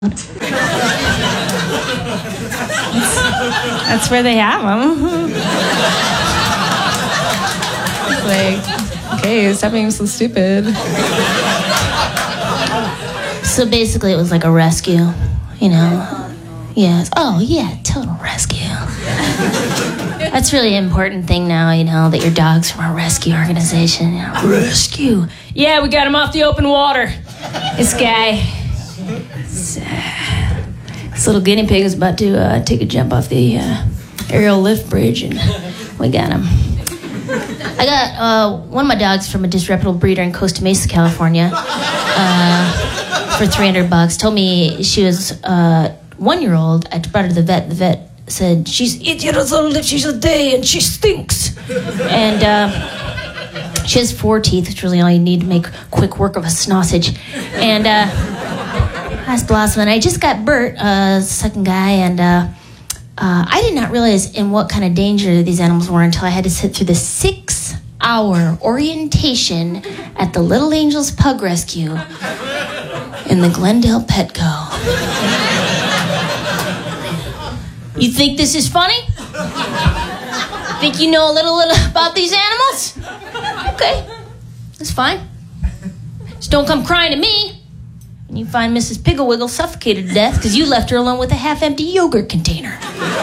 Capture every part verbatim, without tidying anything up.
That's, that's where they have them. It's like, okay, stop being so stupid. So basically it was like a rescue, you know? Yes. Oh, yeah, total rescue. That's really an important thing now, you know, that your dog's from a rescue organization. You know? Rescue. Yeah, we got him off the open water. This guy, this, uh, this little guinea pig was about to uh, take a jump off the uh, aerial lift bridge, and we got him. I got uh, one of my dogs from a disreputable breeder in Costa Mesa, California, uh, for three hundred bucks. Told me she was uh, one-year-old. I brought her to the vet. The vet said, she's eight years old if she's a day, and she stinks. And uh, she has four teeth, which really all you need to make quick work of a sausage. And uh, that's Blossom. And I just got Bert, uh, second guy, and uh, uh, I did not realize in what kind of danger these animals were until I had to sit through the six-hour orientation at the Little Angels Pug Rescue in the Glendale Petco. You think this is funny? Think you know a little, little about these animals? Okay, that's fine. Just don't come crying to me when you find Missus Pigglewiggle suffocated to death because you left her alone with a half-empty yogurt container.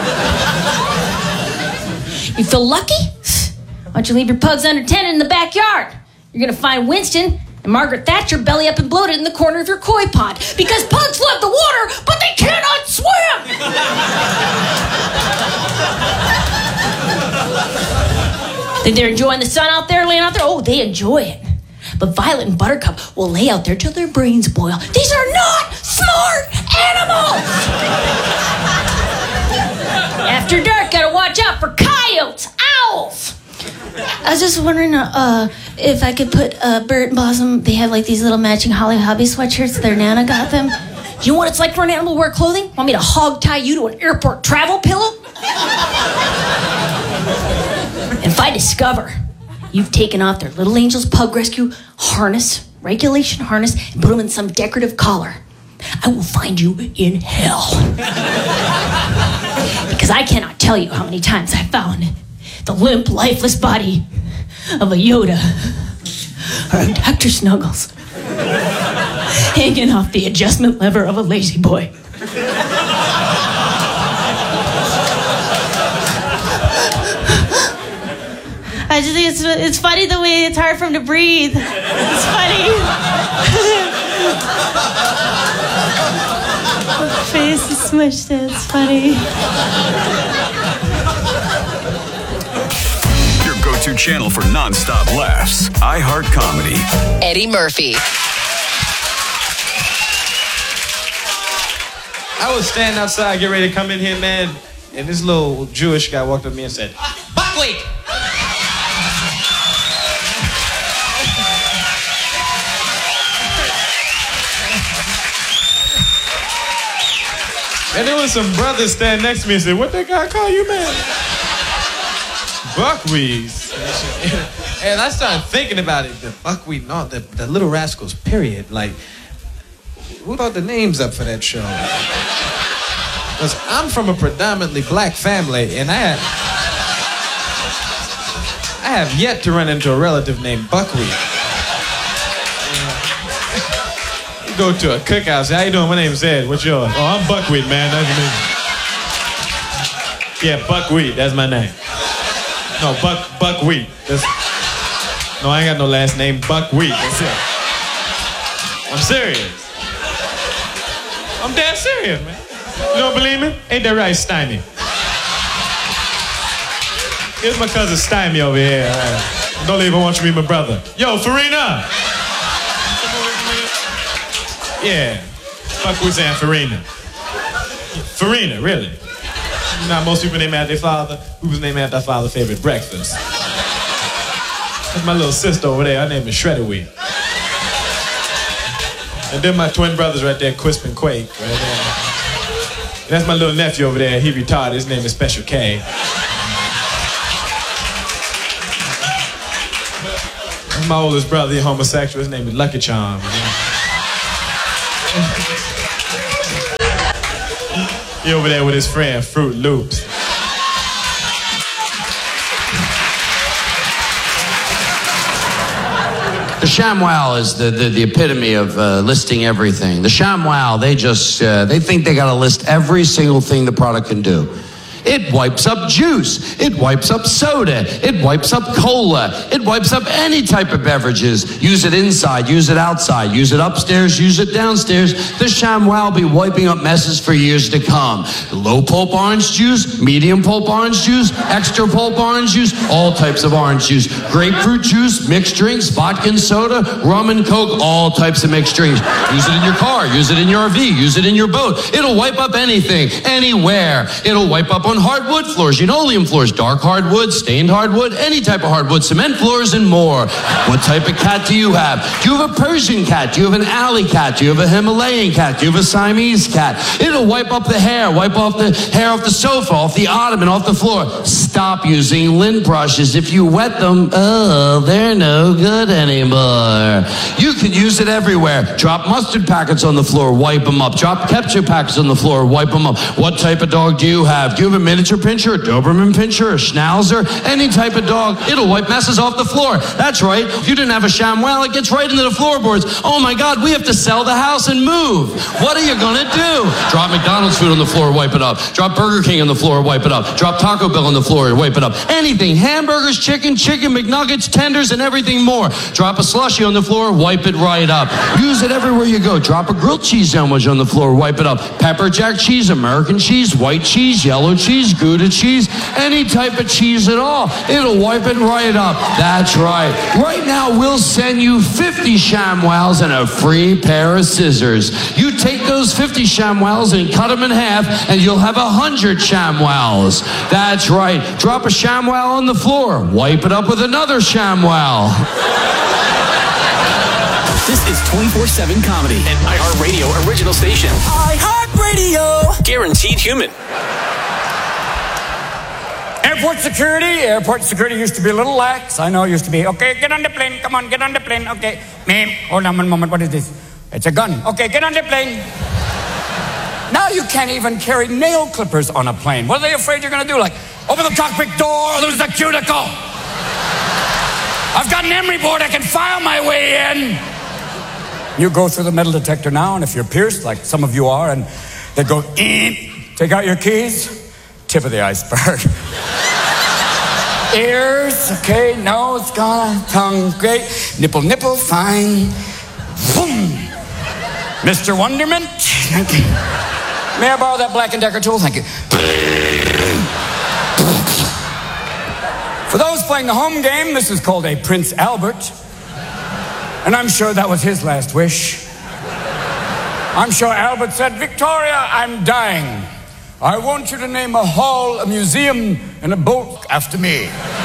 You feel lucky? Why don't you leave your pugs under ten in the backyard? You're gonna find Winston and Margaret Thatcher belly up and bloated in the corner of your koi pond because pugs love the water, but they cannot swim! Think they're enjoying the sun out there, laying out there? Oh, they enjoy it. But Violet and Buttercup will lay out there till their brains boil. These are not smart animals! After dark, gotta watch out for coyotes, owls. I was just wondering uh, if I could put uh, Bert and Blossom, they have like these little matching Holly Hobby sweatshirts their Nana got them. Do you know what it's like for an animal to wear clothing? Want me to hog tie you to an airport travel pillow? And if I discover you've taken off their Little Angels Pug Rescue harness, regulation harness, and put them in some decorative collar, I will find you in hell. Because I cannot tell you how many times I found the limp, lifeless body of a Yoda or a Doctor Snuggles hanging off the adjustment lever of a lazy boy. I just think it's, it's funny the way it's hard for him to breathe. It's funny. His face is smushed in. It's funny. Your go-to channel for non-stop laughs. iHeart Comedy. Eddie Murphy. I was standing outside, getting ready to come in here, man, and this little Jewish guy walked up to me and said, "Buckwheat!" And there was some brothers standing next to me and said, "What that guy call you, man?" Buckwheat. And I started thinking about it, the buckwheat and all, the, the Little Rascals, period. Like, who thought the names up for that show? Because I'm from a predominantly black family, and I have, I have yet to run into a relative named Buckwheat. You go to a cookout, say, "How you doing? My name's Ed. What's yours?" "Oh, I'm Buckwheat, man. That's me." "Yeah, Buckwheat. That's my name." "No, Buck Buckwheat. That's... No, I ain't got no last name. Buckwheat. That's it." I'm serious. I'm dead serious, man. You don't believe me? Ain't that right, Stymie? Here's my cousin Stymie over here. Right. Don't even want you to meet my brother. Yo, Farina! Yeah. Buckwheat's saying Farina. Farina, really? You know how most people name after their father? We was named after our father's favorite breakfast. That's my little sister over there. Her name is Shredder Wheat. And then my twin brothers right there, Quisp and Quake, right there. And that's my little nephew over there. He retarded. His name is Special K. That's my oldest brother, he homosexual. His name is Lucky Charm. You know? He over there with his friend, Fruit Loops. The ShamWow is the, the, the epitome of uh, listing everything. The ShamWow, they just, uh, they think they got to list every single thing the product can do. It wipes up juice. It wipes up soda. It wipes up cola. It wipes up any type of beverages. Use it inside. Use it outside. Use it upstairs. Use it downstairs. The ShamWow will be wiping up messes for years to come. Low pulp orange juice, medium pulp orange juice, extra pulp orange juice, all types of orange juice. Grapefruit juice, mixed drinks, vodka and soda, rum and coke, all types of mixed drinks. Use it in your car. Use it in your R V. Use it in your boat. It'll wipe up anything, anywhere. It'll wipe up on hardwood floors, linoleum floors, dark hardwood, stained hardwood, any type of hardwood, cement floors, and more. What type of cat do you have? Do you have a Persian cat? Do you have an alley cat? Do you have a Himalayan cat? Do you have a Siamese cat? It'll wipe up the hair, wipe off the hair off the sofa, off the ottoman, off the floor. Stop using lint brushes. If you wet them, oh, they're no good anymore. You can use it everywhere. Drop mustard packets on the floor, wipe them up. Drop ketchup packets on the floor, wipe them up. What type of dog do you have? Do you have a miniature pincher, a Doberman pincher, a Schnauzer, any type of dog? It'll wipe messes off the floor. That's right. If you didn't have a ShamWow, it gets right into the floorboards. Oh my God, we have to sell the house and move. What are you gonna do? Drop McDonald's food on the floor, wipe it up. Drop Burger King on the floor, wipe it up. Drop Taco Bell on the floor, wipe it up. Anything, hamburgers, chicken, chicken, McNuggets, tenders, and everything more. Drop a slushie on the floor, wipe it right up. Use it everywhere you go. Drop a grilled cheese sandwich on the floor, wipe it up. Pepper jack cheese, American cheese, white cheese, yellow cheese, Gouda cheese, any type of cheese at all. It'll wipe it right up. That's right. Right now, we'll send you fifty ShamWows and a free pair of scissors. You take those fifty ShamWows and cut them in half, and you'll have one hundred ShamWows. That's right. Drop a ShamWow on the floor. Wipe it up with another ShamWow. This is twenty-four seven Comedy, an iHeartRadio original station. iHeartRadio. Guaranteed human. Airport security, airport security used to be a little lax. I know it used to be, okay, get on the plane, come on, get on the plane, okay. Ma'am, hold on one moment, what is this? It's a gun. Okay, get on the plane. Now you can't even carry nail clippers on a plane. What are they afraid you're gonna do? Like, open the cockpit door, lose the cuticle. I've got an emery board, I can file my way in. You go through the metal detector now, and if you're pierced, like some of you are, and they go, eh, take out your keys. Tip of the iceberg. Ears, okay, nose, gone, tongue, great. Nipple, nipple, fine. Boom. Mister Wonderment. Thank you. May I borrow that Black and Decker tool? Thank you. For those playing the home game, this is called a Prince Albert. And I'm sure that was his last wish. I'm sure Albert said, Victoria, I'm dying. I want you to name a hall, a museum, and a boat after me.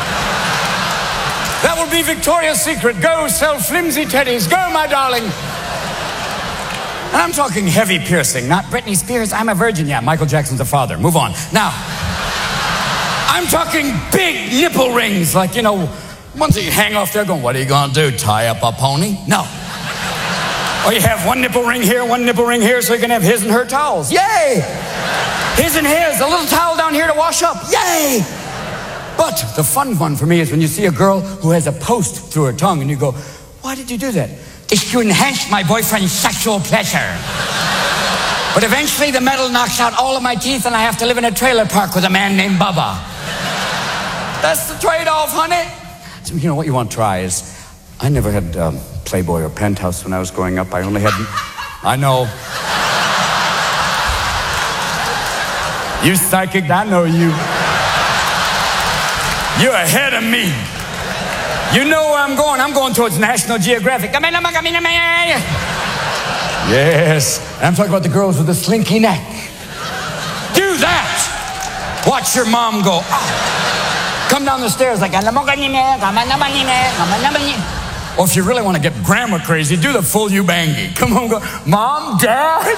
That will be Victoria's Secret. Go sell flimsy teddies. Go, my darling. And I'm talking heavy piercing, not Britney Spears. I'm a virgin. Yeah, Michael Jackson's a father. Move on. Now, I'm talking big nipple rings, like, you know, ones that you hang off there going, what are you going to do, tie up a pony? No. Or you have one nipple ring here, one nipple ring here, so you can have his and her towels. Yay! His and his, a little towel down here to wash up. Yay! But the fun one for me is when you see a girl who has a post through her tongue and you go, why did you do that? It's to enhance my boyfriend's sexual pleasure. But eventually the metal knocks out all of my teeth and I have to live in a trailer park with a man named Bubba. That's the trade-off, honey. So, you know, what you want to try is, I never had um, Playboy or Penthouse when I was growing up. I only had, I know. You psychic, I know you. You're ahead of me. You know where I'm going. I'm going towards National Geographic. Yes. And I'm talking about the girls with the slinky neck. Do that. Watch your mom go, oh. Come down the stairs like, or if you really want to get grammar crazy, do the full Ubangi. Come on, go, Mom, Dad.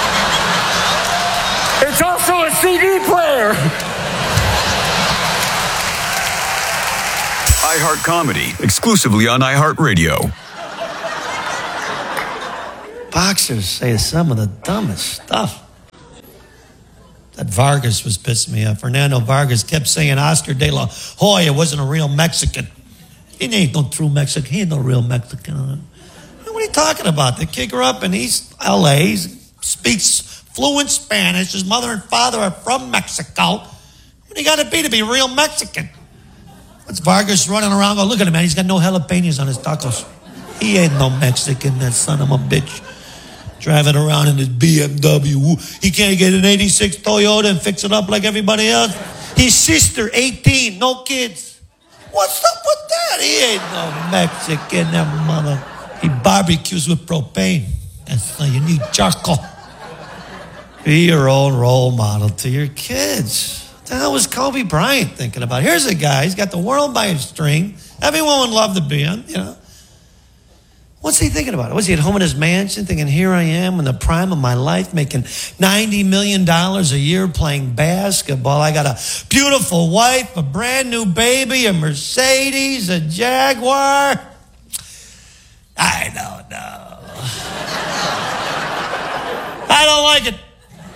It's also a C D player. iHeart Comedy, exclusively on iHeartRadio. Boxers say some of the dumbest stuff. That Vargas was pissing me off. Fernando Vargas kept saying Oscar De La Hoya wasn't a real Mexican. He ain't no true Mexican. He ain't no real Mexican. What are you talking about? The kid grew up in East L A. He speaks fluent Spanish. His mother and father are from Mexico. What do you got to be to be real Mexican? What's Vargas running around? Go, look at him, man. He's got no jalapenos on his tacos. He ain't no Mexican, that son of a bitch. Driving around in his B M W. He can't get an eighty-six Toyota and fix it up like everybody else. His sister, eighteen, no kids. What's up with that? He ain't no Mexican, that mother. He barbecues with propane. That's why you need charcoal. Be your own role model to your kids. What the hell was Kobe Bryant thinking about? Here's a guy, he's got the world by a string. Everyone would love to be on, you know. What's he thinking about? Was he at home in his mansion thinking, here I am in the prime of my life making ninety million dollars a year playing basketball. I got a beautiful wife, a brand new baby, a Mercedes, a Jaguar. I don't know. I don't like it.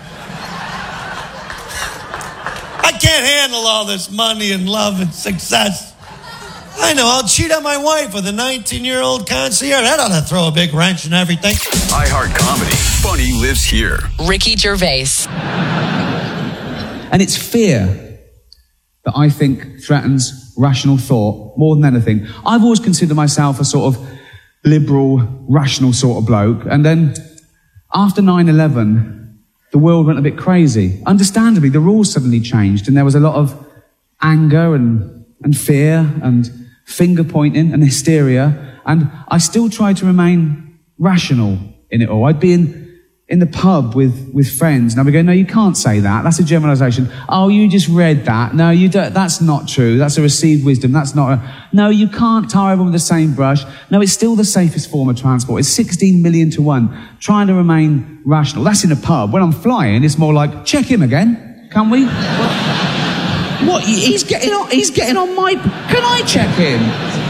I can't handle all this money and love and success. I know, I'll cheat on my wife with a nineteen-year-old concierge. That ought to throw a big wrench in everything. iHeart Comedy. Funny lives here. Ricky Gervais. And it's fear that I think threatens rational thought more than anything. I've always considered myself a sort of liberal, rational sort of bloke. And then after nine eleven, the world went a bit crazy. Understandably, the rules suddenly changed and there was a lot of anger and, and fear and finger pointing and hysteria, and I still try to remain rational in it all. I'd be in, in the pub with, with friends, and I'd be going, no, you can't say that. That's a generalisation. Oh, you just read that. No, you don't. That's not true. That's a received wisdom. That's not a... No, you can't tar everyone with the same brush. No, it's still the safest form of transport. It's sixteen million to one. Trying to remain rational. That's in a pub. When I'm flying, it's more like, check him again. Can we? What? He's getting on, he's getting on my... Can I check him?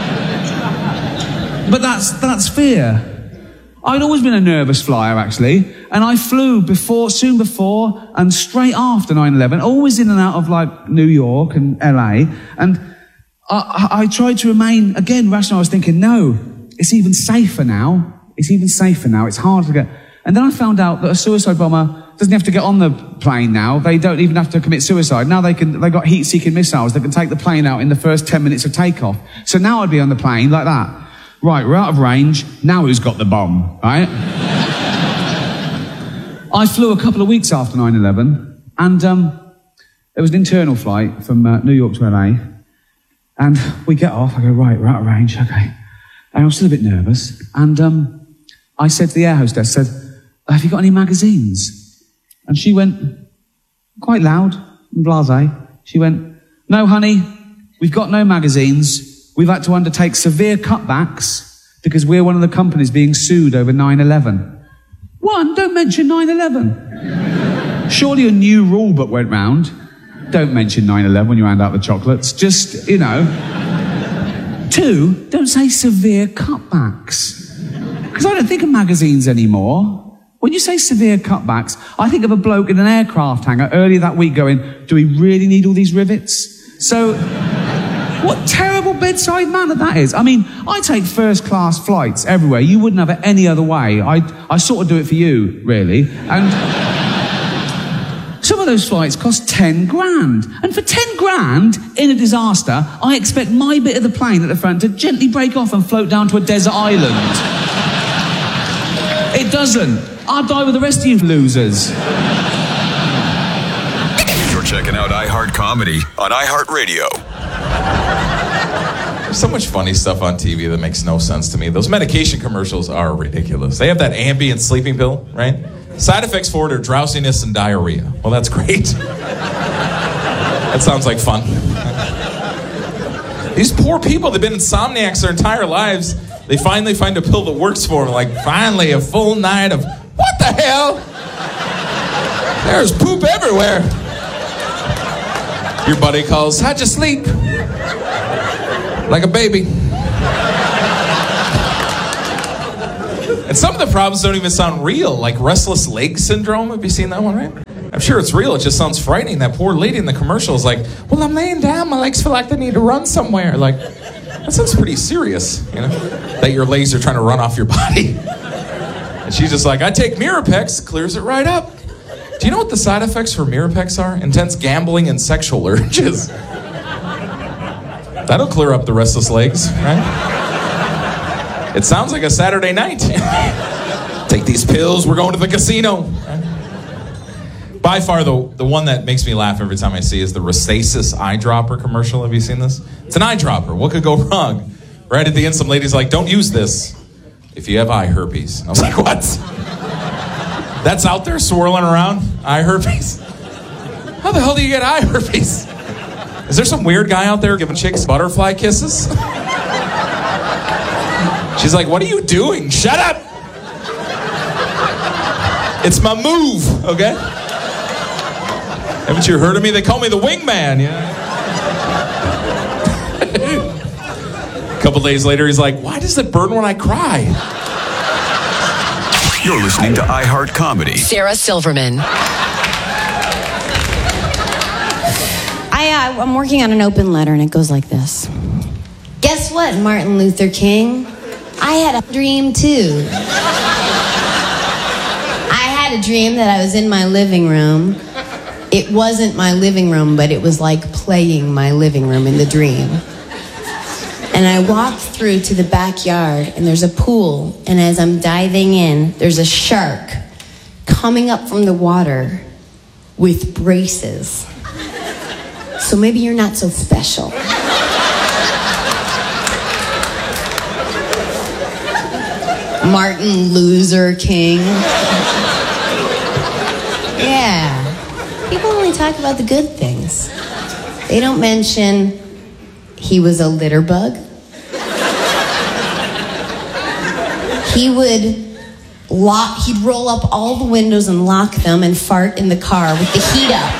But that's, that's fear. I'd always been a nervous flyer, actually. And I flew before, soon before and straight after nine eleven, always in and out of, like, New York and L A. And I, I, I tried to remain, again, rational. I was thinking, no, it's even safer now. It's even safer now. It's hard to get... And then I found out that a suicide bomber doesn't have to get on the plane now. They don't even have to commit suicide. Now they can, they got heat-seeking missiles that can take the plane out in the first ten minutes of takeoff. So now I'd be on the plane like that. Right, we're out of range. Now who's got the bomb, right? I flew a couple of weeks after nine eleven, and um, there was an internal flight from uh, New York to L A, and we get off. I go, right, we're out of range, okay. And I was still a bit nervous, and um, I said to the air hostess, said, have you got any magazines? And she went, quite loud and blasé, she went, no, honey, we've got no magazines. We've had to undertake severe cutbacks because we're one of the companies being sued over nine eleven. One, don't mention nine eleven. Surely a new rule book went round. Don't mention nine eleven when you hand out the chocolates. Just, you know. Two, don't say severe cutbacks. Because I don't think of magazines anymore. When you say severe cutbacks, I think of a bloke in an aircraft hangar earlier that week going, do we really need all these rivets? So, what terrible bedside manner that is. I mean, I take first class flights everywhere. You wouldn't have it any other way. I, I sort of do it for you, really. And some of those flights cost ten grand. And for ten grand, in a disaster, I expect my bit of the plane at the front to gently break off and float down to a desert island. It doesn't. I'll die with the rest of you losers. You're checking out iHeart Comedy on iHeartRadio. There's so much funny stuff on T V that makes no sense to me. Those medication commercials are ridiculous. They have that Ambien sleeping pill, right? Side effects for it are drowsiness and diarrhea. Well, that's great. That sounds like fun. These poor people, they've been insomniacs their entire lives. They finally find a pill that works for them. Like, finally, a full night of, what the hell? There's poop everywhere. Your buddy calls, how'd you sleep? Like a baby. And some of the problems don't even sound real, like restless leg syndrome. Have you seen that one, right? I'm sure it's real. It just sounds frightening. That poor lady in the commercial is like, well, I'm laying down. My legs feel like they need to run somewhere. Like, that sounds pretty serious, you know, that your legs are trying to run off your body. And she's just like, I take Mirapex, clears it right up. Do you know what the side effects for Mirapex are? Intense gambling and sexual urges. That'll clear up the restless legs, right? It sounds like a Saturday night. Take these pills, we're going to the casino. By far, the, the one that makes me laugh every time I see is the Restasis eyedropper commercial. Have you seen this? It's an eyedropper. What could go wrong? Right at the end, some lady's like, don't use this if you have eye herpes. I was like, what? That's out there swirling around? Eye herpes? How the hell do you get eye herpes? Is there some weird guy out there giving chicks butterfly kisses? She's like, what are you doing? Shut up! It's my move, okay? Haven't you heard of me? They call me the wingman, you know? A couple days later, he's like, why does it burn when I cry? You're listening to iHeart Comedy. Sarah Silverman. I, uh, I'm working on an open letter, and it goes like this. Guess what, Martin Luther King? I had a dream, too. I had a dream that I was in my living room. It wasn't my living room, but it was like playing my living room in the dream. And I walked through to the backyard, and there's a pool, and as I'm diving in, there's a shark coming up from the water with braces. So maybe you're not so special. Martin Loser King. Yeah. People only talk about the good things. They don't mention he was a litter bug. He would lock, he'd roll up all the windows and lock them and fart in the car with the heat up.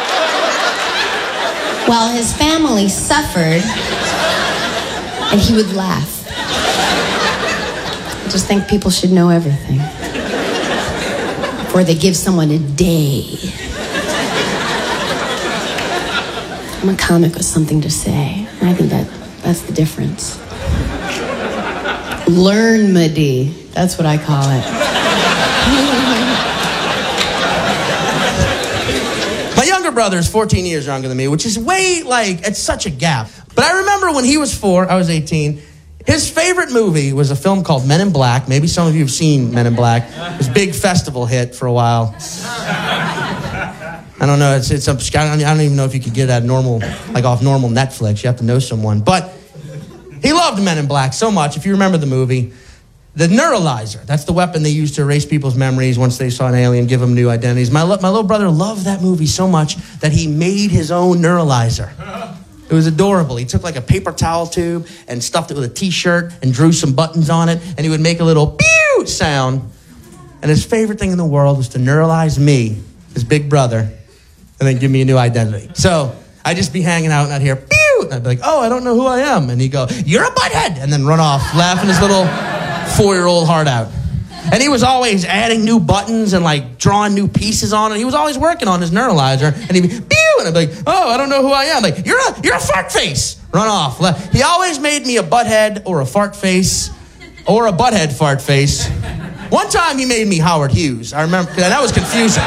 While his family suffered, and he would laugh. I just think people should know everything before they give someone a day. I'm a comic with something to say. I think that that's the difference. Learn-medy. That's what I call it. My younger brother is fourteen years younger than me, which is way, like, it's such a gap. But I remember when he was four, I was eighteen, his favorite movie was a film called Men in Black. Maybe some of you have seen Men in Black. It was a big festival hit for a while. I don't know, it's, it's a, I don't even know if you could get that normal, like off normal Netflix. You have to know someone. But he loved Men in Black so much, if you remember the movie. The neuralizer, that's the weapon they used to erase people's memories once they saw an alien, give them new identities. My, my little brother loved that movie so much that he made his own neuralizer. It was adorable. He took like a paper towel tube and stuffed it with a t-shirt and drew some buttons on it, and he would make a little pew sound. And his favorite thing in the world was to neuralize me, his big brother, and then give me a new identity. So I'd just be hanging out and I'd hear pew, and I'd be like, oh, I don't know who I am. And he'd go, you're a butthead, and then run off, laughing his little four-year-old heart out. And he was always adding new buttons and like drawing new pieces on it. He was always working on his neuralizer, and he'd be pew, and I'd be like, oh, I don't know who I am. Like, you're a you're a fart face. Run off. He always made me a butthead or a fart face or a butthead fart face. One time he made me Howard Hughes. I remember, and that was confusing.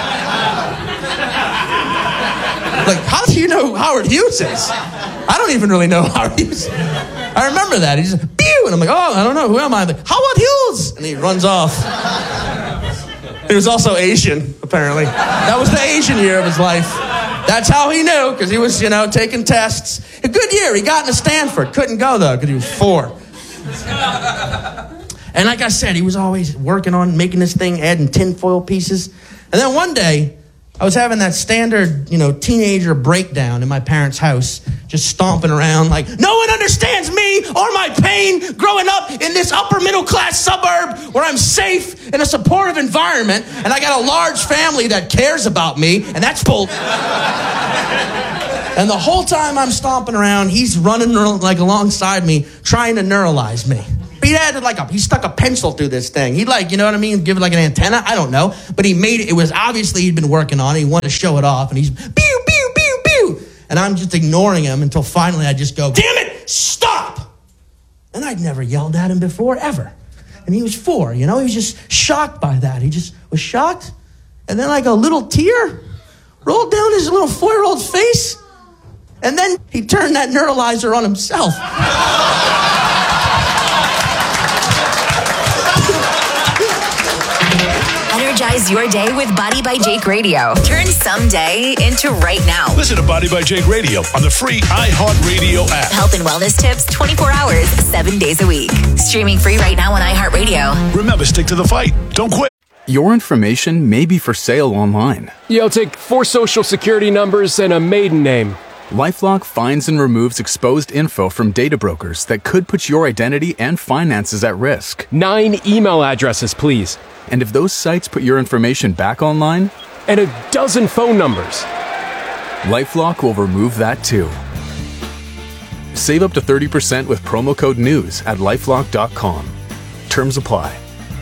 Like, how do you know who Howard Hughes is? I don't even really know Howard Hughes. I remember that. He just, pew, and I'm like, oh, I don't know, who am I? I'm like, Howard Hughes! And he runs off. He was also Asian, apparently. That was the Asian year of his life. That's how he knew, because he was, you know, taking tests. A good year. He got into Stanford. Couldn't go, though, because he was four. And like I said, he was always working on making this thing, adding tinfoil pieces. And then one day, I was having that standard, you know, teenager breakdown in my parents' house, just stomping around like, no one understands me or my pain growing up in this upper middle class suburb where I'm safe in a supportive environment, and I got a large family that cares about me, and that's bull. And the whole time I'm stomping around, he's running like alongside me, trying to neuralize me. he added like a, he stuck a pencil through this thing. He like, you know what I mean? Give it like an antenna. I don't know. But he made it. It was obviously he'd been working on it. He wanted to show it off. And he's pew, pew, pew, pew. And I'm just ignoring him until finally I just go, damn it, stop. And I'd never yelled at him before, ever. And he was four, you know? He was just shocked by that. He just was shocked. And then like a little tear rolled down his little four-year-old face. And then he turned that neuralizer on himself. Energize your day with Body by Jake Radio. Turn someday into right now. Listen to Body by Jake Radio on the free iHeartRadio app. Health and wellness tips twenty-four hours, seven days a week. Streaming free right now on iHeartRadio. Remember, stick to the fight. Don't quit. Your information may be for sale online. Yo, take four social security numbers and a maiden name. LifeLock finds and removes exposed info from data brokers that could put your identity and finances at risk. Nine email addresses, please. And if those sites put your information back online? And a dozen phone numbers. LifeLock will remove that too. Save up to thirty percent with promo code NEWS at lifelock dot com. Terms apply.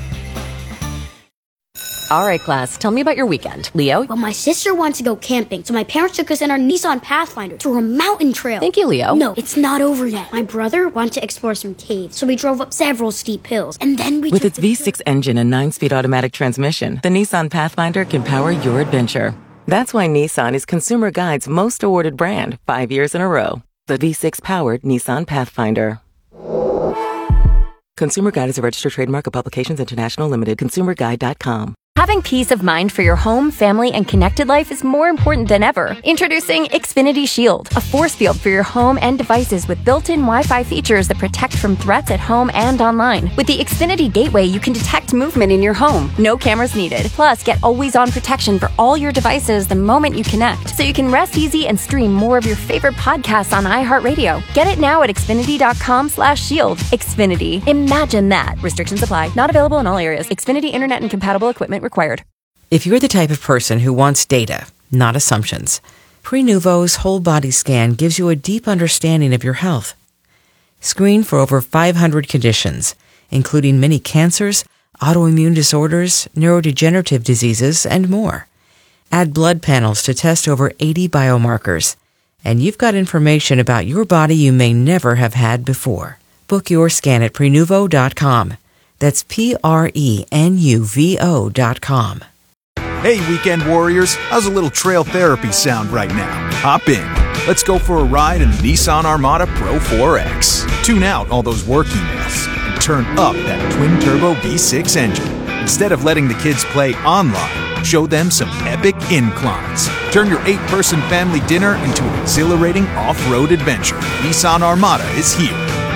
All right, class, tell me about your weekend. Leo? Well, my sister wants to go camping, so my parents took us in our Nissan Pathfinder through a mountain trail. Thank you, Leo. No, it's not over yet. My brother wanted to explore some caves, so we drove up several steep hills, and then we With took its V six engine and nine-speed automatic transmission, the Nissan Pathfinder can power your adventure. That's why Nissan is Consumer Guide's most awarded brand five years in a row. The V six-powered Nissan Pathfinder. Consumer Guide is a registered trademark of Publications International Limited. consumer guide dot com. Having peace of mind for your home, family, and connected life is more important than ever. Introducing Xfinity Shield, a force field for your home and devices with built-in Wi-Fi features that protect from threats at home and online. With the Xfinity Gateway, you can detect movement in your home. No cameras needed. Plus, get always-on protection for all your devices the moment you connect, so you can rest easy and stream more of your favorite podcasts on iHeartRadio. Get it now at Xfinity dot com slash shield. Xfinity. Imagine that. Restrictions apply. Not available in all areas. Xfinity Internet and compatible equipment required. If you're the type of person who wants data, not assumptions, Prenuvo's whole body scan gives you a deep understanding of your health. Screen for over five hundred conditions, including many cancers, autoimmune disorders, neurodegenerative diseases, and more. Add blood panels to test over eighty biomarkers, and you've got information about your body you may never have had before. Book your scan at Prenuvo dot com. That's P R E N U V O dot com. Hey, weekend warriors, how's a little trail therapy sound right now? Hop in. Let's go for a ride in the Nissan Armada Pro four X. Tune out all those work emails and turn up that twin-turbo V six engine. Instead of letting the kids play online, show them some epic inclines. Turn your eight-person family dinner into an exhilarating off-road adventure. Nissan Armada is here.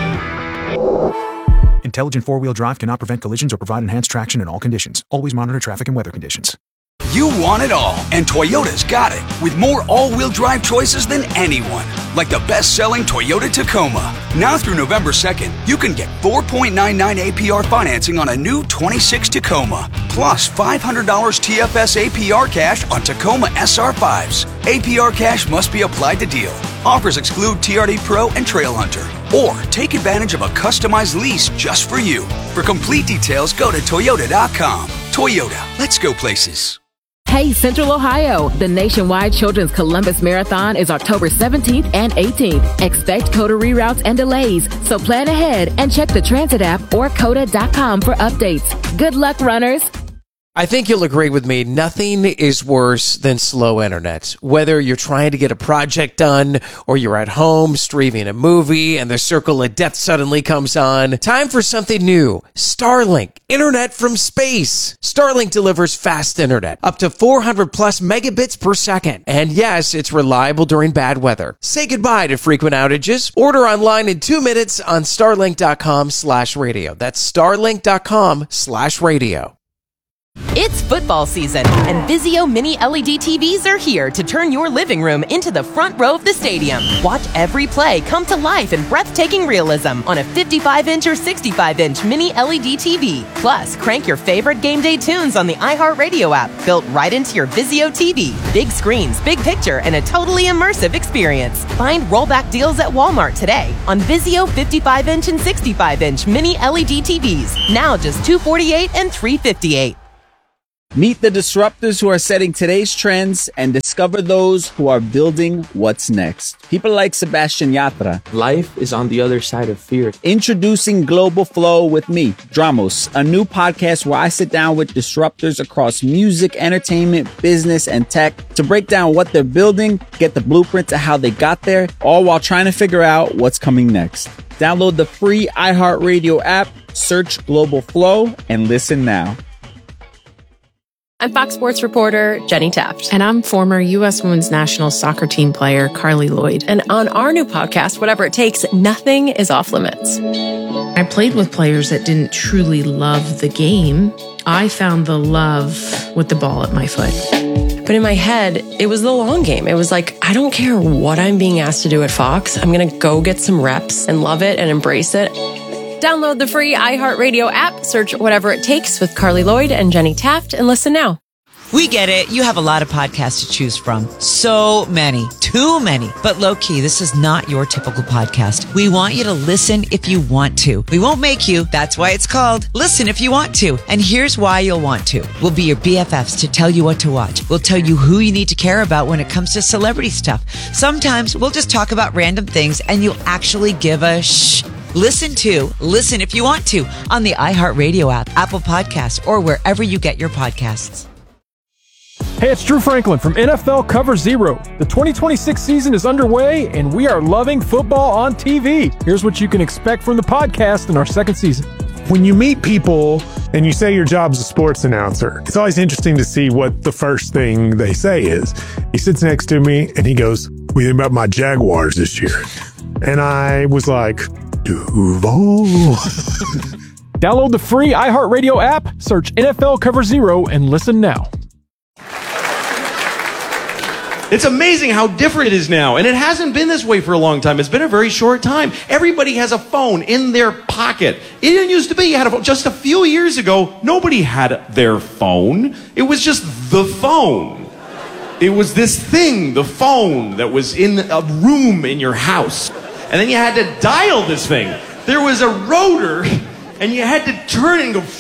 Intelligent four-wheel drive cannot prevent collisions or provide enhanced traction in all conditions. Always monitor traffic and weather conditions. You want it all, and Toyota's got it. With more all-wheel drive choices than anyone. Like the best-selling Toyota Tacoma. Now through November second, you can get four point nine nine A P R financing on a new twenty-six Tacoma. Plus five hundred dollars T F S A P R cash on Tacoma S R fives. A P R cash must be applied to deal. Offers exclude T R D Pro and Trail Hunter. Or take advantage of a customized lease just for you. For complete details, go to Toyota dot com. Toyota, let's go places. Hey, Central Ohio! The nationwide Children's Columbus Marathon is October seventeenth and eighteenth. Expect COTA reroutes and delays, so plan ahead and check the transit app or COTA dot com for updates. Good luck, runners! I think you'll agree with me, nothing is worse than slow internet. Whether you're trying to get a project done or you're at home streaming a movie and the circle of death suddenly comes on, time for something new. Starlink, internet from space. Starlink delivers fast internet, up to four hundred plus megabits per second. And yes, it's reliable during bad weather. Say goodbye to frequent outages. Order online in two minutes on starlink dot com slash radio. That's starlink dot com slash radio. It's football season, and Vizio Mini L E D T Vs are here to turn your living room into the front row of the stadium. Watch every play come to life in breathtaking realism on a fifty-five inch or sixty-five inch Mini L E D T V. Plus, crank your favorite game day tunes on the iHeartRadio app, built right into your Vizio T V. Big screens, big picture, and a totally immersive experience. Find rollback deals at Walmart today on Vizio fifty-five inch and sixty-five inch Mini L E D T Vs. Now just two hundred forty-eight dollars and three hundred fifty-eight dollars. Meet the disruptors who are setting today's trends and discover those who are building what's next. People like Sebastian Yatra. Life is on the other side of fear. Introducing Global Flow with me, Dramos, a new podcast where I sit down with disruptors across music, entertainment, business, and tech to break down what they're building, get the blueprint to how they got there, all while trying to figure out what's coming next. Download the free iHeartRadio app, search Global Flow, and listen now. I'm Fox Sports reporter Jenny Taft. And I'm former U S Women's National Soccer Team player Carly Lloyd. And on our new podcast, Whatever It Takes, nothing is off limits. I played with players that didn't truly love the game. I found the love with the ball at my foot. But in my head, it was the long game. It was like, I don't care what I'm being asked to do at Fox. I'm going to go get some reps and love it and embrace it. Download the free iHeartRadio app, search Whatever It Takes with Carly Lloyd and Jenny Taft, and listen now. We get it. You have a lot of podcasts to choose from. So many. Too many. But low-key, this is not your typical podcast. We want you to listen if you want to. We won't make you. That's why it's called Listen If You Want To. And here's why you'll want to. We'll be your B F Fs to tell you what to watch. We'll tell you who you need to care about when it comes to celebrity stuff. Sometimes we'll just talk about random things and you'll actually give a shh. Listen to Listen If You Want To on the iHeartRadio app, Apple Podcasts, or wherever you get your podcasts. Hey, it's Drew Franklin from N F L Cover Zero. The twenty twenty-six season is underway, and we are loving football on T V. Here's what you can expect from the podcast in our second season. When you meet people and you say your job's a sports announcer, it's always interesting to see what the first thing they say is. He sits next to me, and he goes, "What do you think about my Jaguars this year?" And I was like, Duval. Download the free iHeartRadio app, search N F L Cover Zero, and listen now. It's amazing how different it is now, and it hasn't been this way for a long time. It's been a very short time. Everybody has a phone in their pocket. It didn't used to be you had a phone. Just a few years ago, nobody had their phone. It was just the phone. It was this thing, the phone, that was in a room in your house. And then you had to dial this thing. There was a rotor, and you had to turn it and go.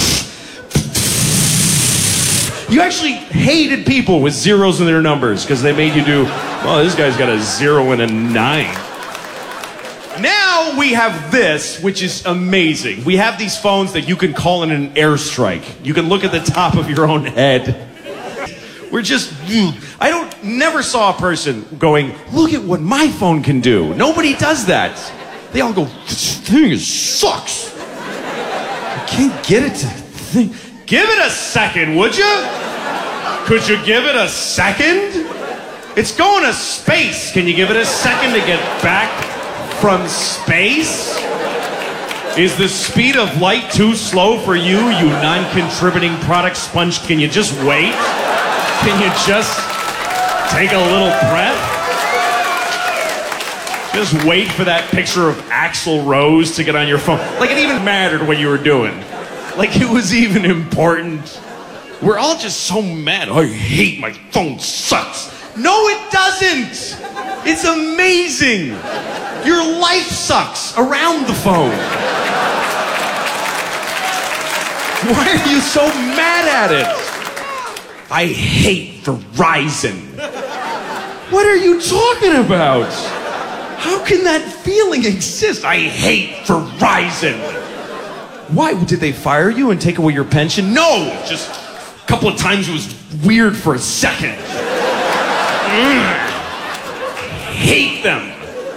You actually hated people with zeros in their numbers because they made you do, oh, this guy's got a zero and a nine. Now we have this, which is amazing. We have these phones that you can call in an airstrike. You can look at the top of your own head. We're just, I don't, never saw a person going, look at what my phone can do. Nobody does that. They all go, this thing is sucks. I can't get it to think. Give it a second, would you? Could you give it a second? It's going to space. Can you give it a second to get back from space? Is the speed of light too slow for you, you non-contributing product sponge? Can you just wait? Can you just take a little breath? Just wait for that picture of Axl Rose to get on your phone. Like it even mattered what you were doing. Like it was even important. We're all just so mad. I hate my phone sucks. No, it doesn't. It's amazing. Your life sucks around the phone. Why are you so mad at it? I hate Verizon. What are you talking about? How can that feeling exist? I hate Verizon. Why? Did they fire you and take away your pension? No! Just a couple of times it was weird for a second. Mm. Hate them.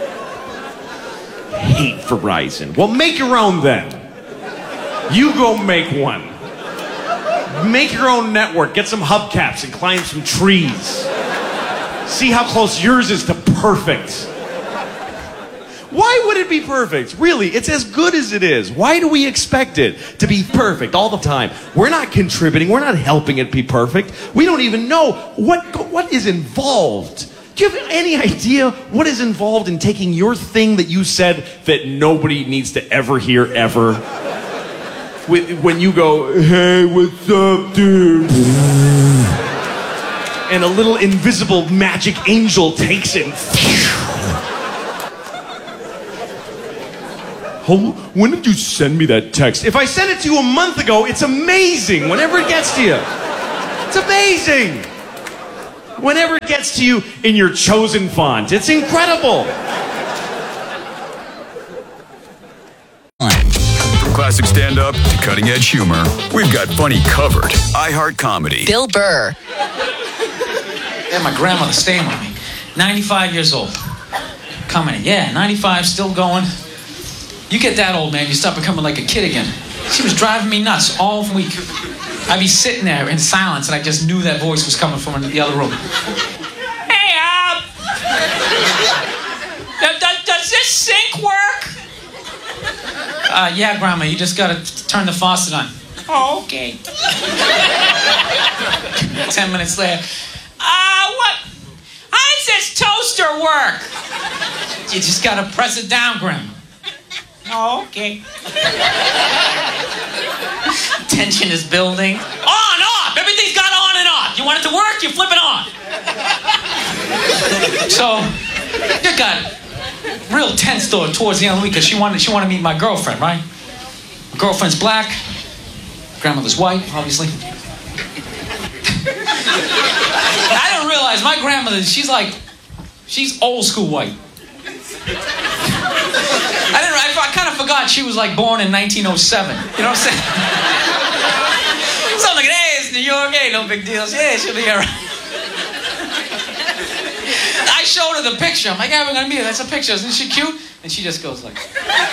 Hate Verizon. Well, make your own then. You go make one. Make your own network. Get some hubcaps and climb some trees. See how close yours is to perfect. Why would it be perfect? Really, it's as good as it is. Why do we expect it to be perfect all the time? We're not contributing. We're not helping it be perfect. We don't even know what, what is involved. Do you have any idea what is involved in taking your thing that you said that nobody needs to ever hear ever? When you go, hey, what's up, dude? And a little invisible magic angel takes it. When did you send me that text? If I sent it to you a month ago, it's amazing whenever it gets to you. It's amazing. Whenever it gets to you in your chosen font, it's incredible. From classic stand-up to cutting-edge humor, we've got funny covered. iHeart Comedy. Bill Burr. Yeah, my grandmother staying with me. ninety-five years old. Coming in. Yeah, ninety-five, still going. You get that old, man, you start becoming like a kid again. She was driving me nuts all week. I'd be sitting there in silence, and I just knew that voice was coming from the other room. Hey, Ab! does, does this sink work? Uh, yeah, Grandma, you just gotta turn the faucet on. Oh, okay. Ten minutes later. Uh, what? How does this toaster work? You just gotta press it down, Grandma. Oh, okay. Tension is building. On, off! Everything's got on and off. You want it to work, you flip it on. So, it got real tense though towards the end of the week because she wanted, she wanted to meet my girlfriend, right? My girlfriend's black. Grandmother's white, obviously. I didn't realize my grandmother, she's like, she's old school white. I didn't. I, I kind of forgot she was like born in nineteen oh seven. You know what I'm saying? So I'm like, hey, it's New York. Hey, no big deal. Yeah, she'll be all right. I showed her the picture. I'm like, yeah, we're gonna meet her. That's a picture. Isn't she cute? And she just goes like.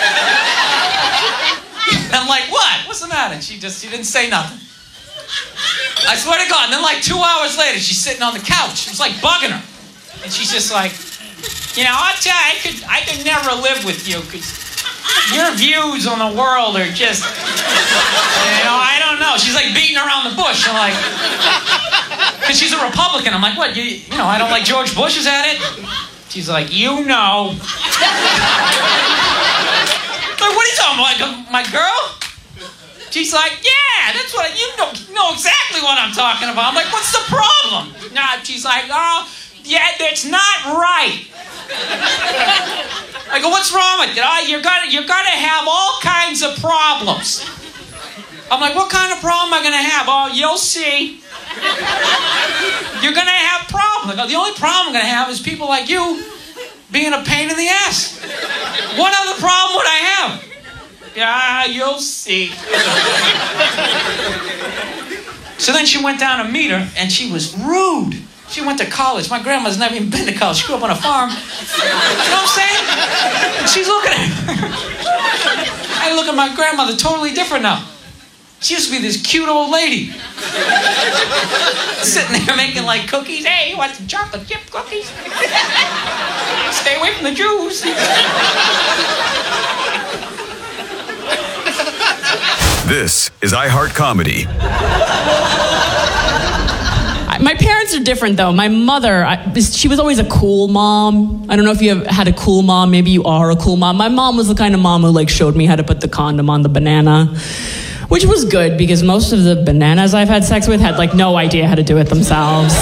I'm like, what? What's the matter? And she just, she didn't say nothing. I swear to God. And then like two hours later, she's sitting on the couch. It was like bugging her, and she's just like. You know, I'll tell you, I could, I could never live with you because your views on the world are just, you know, I don't know. She's like beating around the bush. I'm like, because she's a Republican. I'm like, what? You, you know, I don't like George Bush. Is that it? She's like, you know. Like, what are you talking about? Like, my girl? She's like, yeah, that's what, I, you know, know exactly what I'm talking about. I'm like, what's the problem? Nah, she's like, oh, yeah, that's not right. I go, what's wrong with it? Oh, you're gonna, you're gonna have all kinds of problems. I'm like, what kind of problem am I gonna have? Oh, you'll see. You're gonna have problems. I go, the only problem I'm gonna have is people like you being a pain in the ass. What other problem would I have? Yeah, you'll see. So then she went down to meet her, and she was rude. She went to college. My grandma's never even been to college. She grew up on a farm. You know what I'm saying? And she's looking at her. I look at my grandmother totally different now. She used to be this cute old lady. Sitting there making like cookies. Hey, you want some chocolate chip cookies? Stay away from the Jews. This is iHeart Comedy. My parents are different, though. My mother, I, she was always a cool mom. I don't know if you have had a cool mom. Maybe you are a cool mom. My mom was the kind of mom who like showed me how to put the condom on the banana, which was good because most of the bananas I've had sex with had like no idea how to do it themselves.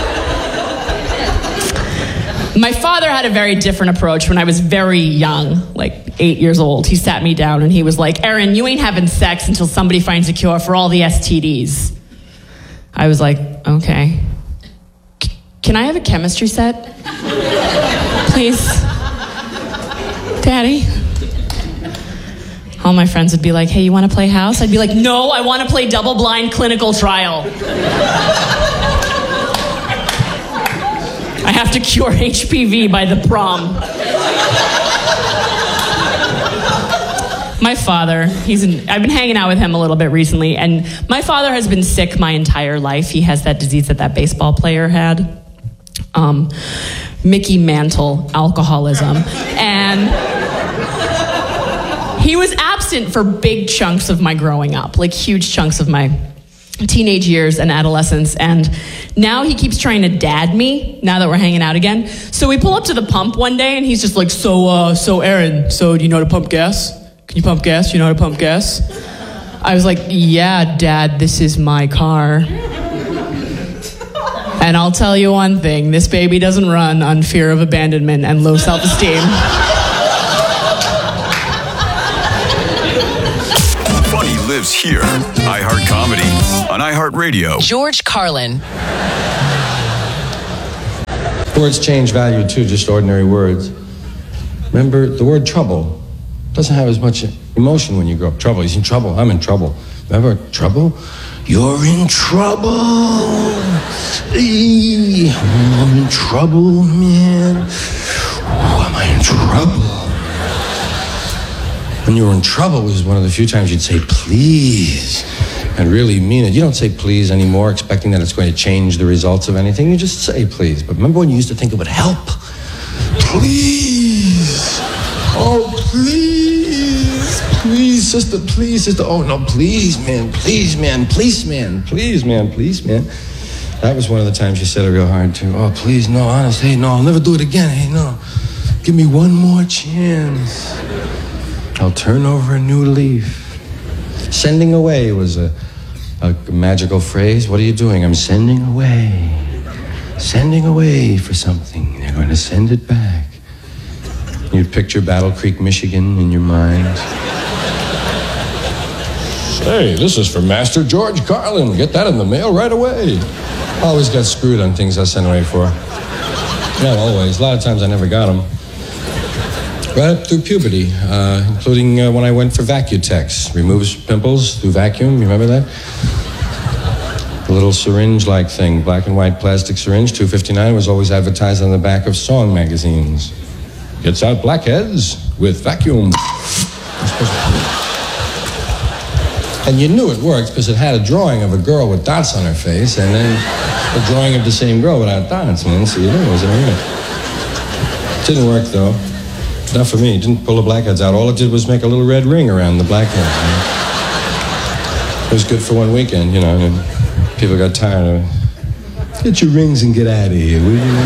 My father had a very different approach when I was very young, like eight years old. He sat me down and he was like, Erin, you ain't having sex until somebody finds a cure for all the S T Ds. I was like, okay. C- can I have a chemistry set? Please? Daddy? All my friends would be like, hey, you want to play house? I'd be like, no, I want to play double-blind clinical trial. I have to cure H P V by the prom. My father, he's in, I've been hanging out with him a little bit recently, and my father has been sick my entire life. He has that disease that that baseball player had, um, Mickey Mantle alcoholism. And He was absent for big chunks of my growing up, like huge chunks of my teenage years and adolescence, and now he keeps trying to dad me now that we're hanging out again. So we pull up to the pump one day and he's just like, so uh so Aaron, so do you know how to pump gas? Can you pump gas? You know how to pump gas? I was like, yeah, Dad, this is my car. And I'll tell you one thing, this baby doesn't run on fear of abandonment and low self-esteem. Funny lives here. iHeart Comedy on iHeartRadio. George Carlin. Words change value too, just ordinary words. Remember, the word trouble doesn't have as much emotion when you grow up. Trouble, he's in trouble, I'm in trouble. Remember, trouble? You're in trouble. Hey, I'm in trouble, man. Oh, am I in trouble? When you were in trouble was one of the few times you'd say, please, and really mean it. You don't say please anymore, expecting that it's going to change the results of anything. You just say please. But remember when you used to think it would help? Please. Oh, please. Please, sister, please, sister. Oh, no, please, man, please, man, please, man, please, man, please, man. That was one of the times you said it real hard, too. Oh, please, no, honest, hey, no, I'll never do it again. Hey, no. Give me one more chance. I'll turn over a new leaf. Sending away was a, a magical phrase. What are you doing? I'm sending away. Sending away for something. They're going to send it back. You'd picture Battle Creek, Michigan in your mind. Hey, this is for Master George Carlin. Get that in the mail right away. Always got screwed on things I sent away for. Not always. A lot of times I never got them. Right up through puberty, uh, including uh, when I went for Vacutex. Removes pimples through vacuum. You remember that? The little syringe-like thing, black and white plastic syringe, two fifty-nine, was always advertised on the back of song magazines. Gets out blackheads with vacuum. And you knew it worked because it had a drawing of a girl with dots on her face and then a drawing of the same girl without dots, man. So you knew it was in it. Didn't work, though. Not for me. It didn't pull the blackheads out. All it did was make a little red ring around the blackheads. You know? It was good for one weekend, you know. And people got tired of it. Get your rings and get out of here, will you?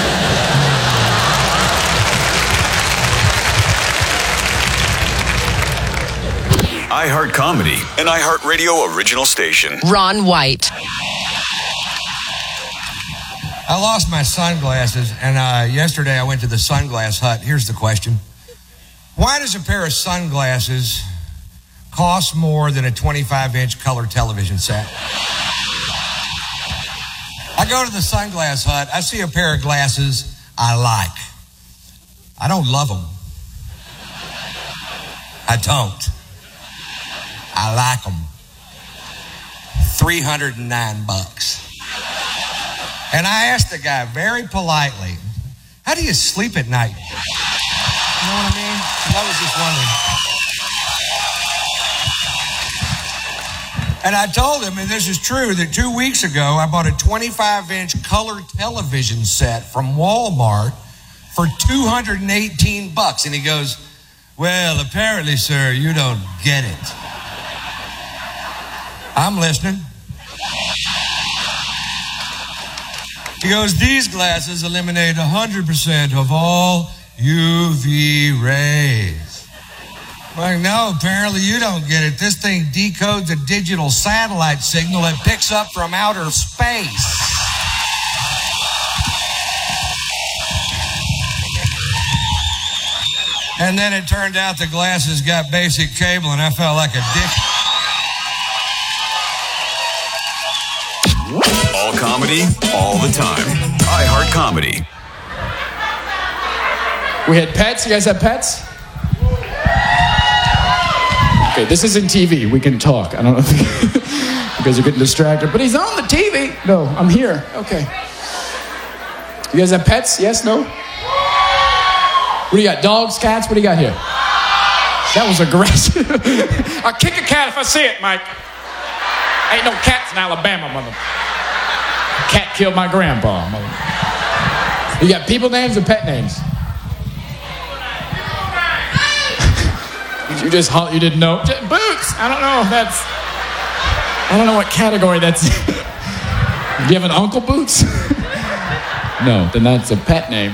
iHeart Comedy, an iHeartRadio original station. Ron White. I lost my sunglasses, and uh, yesterday I went to the Sunglass Hut. Here's the question. Why does a pair of sunglasses cost more than a twenty-five inch color television set? I go to the Sunglass Hut. I see a pair of glasses I like. I don't love them. I don't. I like them. three hundred nine bucks. And I asked the guy very politely, how do you sleep at night? You know what I mean? And I was just wondering. And I told him, and this is true, that two weeks ago I bought a twenty-five inch color television set from Walmart for two hundred eighteen bucks. And he goes, well, apparently, sir, you don't get it. I'm listening. He goes, these glasses eliminate one hundred percent of all U V rays. I'm like, no, apparently you don't get it. This thing decodes a digital satellite signal it picks up from outer space. And then it turned out the glasses got basic cable and I felt like a dick. All comedy, all the time. iHeart Comedy. We had pets. You guys have pets? Okay, this isn't T V. We can talk. I don't know if you, you guys are getting distracted, but he's on the T V. No, I'm here. Okay. You guys have pets? Yes? No? What do you got? Dogs? Cats? What do you got here? That was aggressive. I'll kick a cat if I see it, Mike. Ain't no cats in Alabama, mother. Cat killed my grandpa, mother. You got people names or pet names? You just you didn't know. Boots. I don't know if that's. I don't know what category that's. Do you have an Uncle Boots? No, then that's a pet name.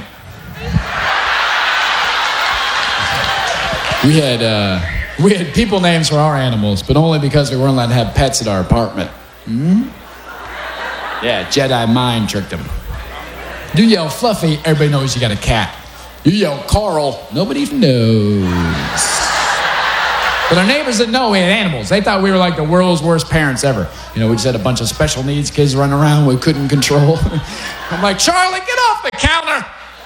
We had uh, we had people names for our animals, but only because we weren't allowed to have pets at our apartment. Hmm? Yeah, Jedi mind tricked them. You yell Fluffy, everybody knows you got a cat. You yell Carl, nobody even knows. But our neighbors didn't know we had animals. They thought we were like the world's worst parents ever. You know, we just had a bunch of special needs kids running around we couldn't control. I'm like, Charlie, get off the counter.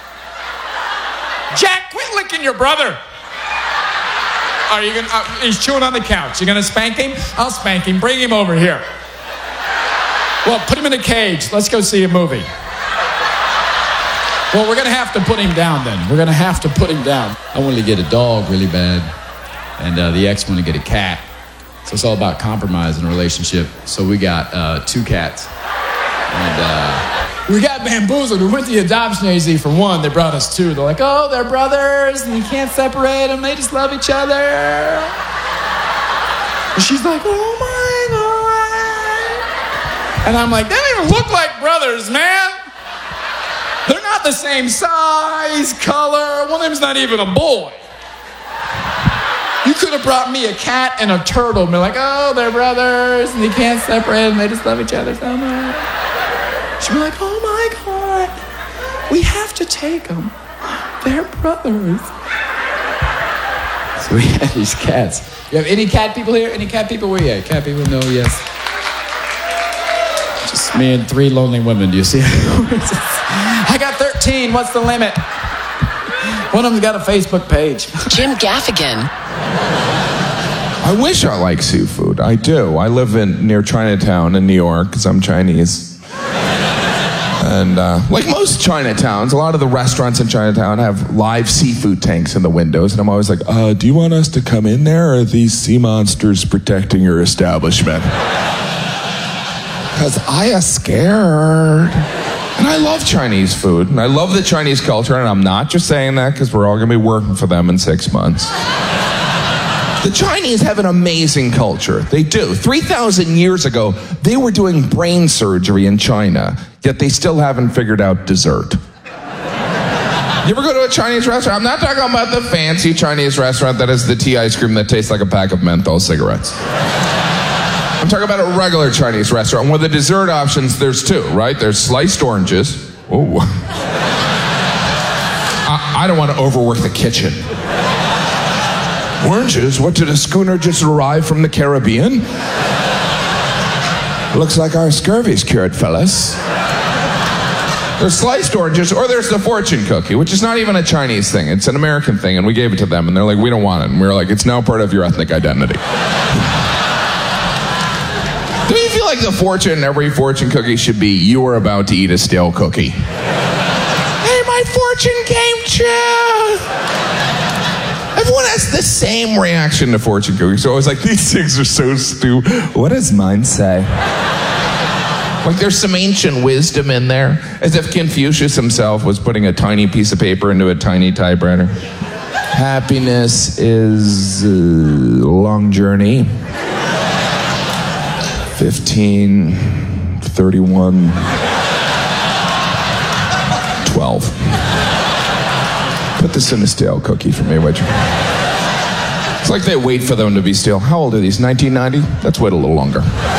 Jack, quit licking your brother. Are you gonna? Uh, he's chewing on the couch. You gonna spank him? I'll spank him. Bring him over here. Well, put him in a cage. Let's go see a movie. Well, we're gonna have to put him down then. We're gonna have to put him down. I wanted to get a dog really bad, and uh, the ex wanted to get a cat. So it's all about compromise in a relationship. So we got uh, two cats, and uh, we got bamboozled. We went to the adoption agency for one. They brought us two. They're like, oh, they're brothers, and you can't separate them. They just love each other. And she's like, oh my God. And I'm like, they don't even look like brothers, man. They're not the same size, color. One of them's not even a boy. You could have brought me a cat and a turtle and be like, oh, they're brothers, and you can't separate them. They just love each other so much. She'd be like, oh my God, we have to take them. They're brothers. So we had these cats. You have any cat people here? Any cat people? Where you at? Cat people? No, yes. Just me and three lonely women. Do you see? I got thirteen. What's the limit? One of them's got a Facebook page. Jim Gaffigan. I wish I like seafood. I do. I live in near Chinatown in New York because I'm Chinese. And uh, like most Chinatowns, a lot of the restaurants in Chinatown have live seafood tanks in the windows. And I'm always like, uh, do you want us to come in there, or are these sea monsters protecting your establishment? Because I am scared. And I love Chinese food, and I love the Chinese culture, and I'm not just saying that because we're all going to be working for them in six months. The Chinese have an amazing culture. They do. three thousand years ago, they were doing brain surgery in China, yet they still haven't figured out dessert. You ever go to a Chinese restaurant? I'm not talking about the fancy Chinese restaurant that has the tea ice cream that tastes like a pack of menthol cigarettes. I'm talking about a regular Chinese restaurant where the dessert options, there's two, right? There's sliced oranges. Ooh. I, I don't want to overwork the kitchen. Oranges? What, did a schooner just arrive from the Caribbean? Looks like our scurvy's cured, fellas. There's sliced oranges, or there's the fortune cookie, which is not even a Chinese thing. It's an American thing, and we gave it to them, and they're like, we don't want it. And we were like, it's now part of your ethnic identity. Do you feel like the fortune, every fortune cookie should be, you are about to eat a stale cookie? Hey, my fortune came true! Everyone has the same reaction to fortune cookies. So I was like, these things are so stupid. What does mine say? Like there's some ancient wisdom in there, as if Confucius himself was putting a tiny piece of paper into a tiny typewriter. Happiness is a long journey. fifteen, thirty-one, twelve. Put this in a stale cookie for me, would you? It's like they wait for them to be stale. How old are these? nineteen ninety? Let's wait a little longer.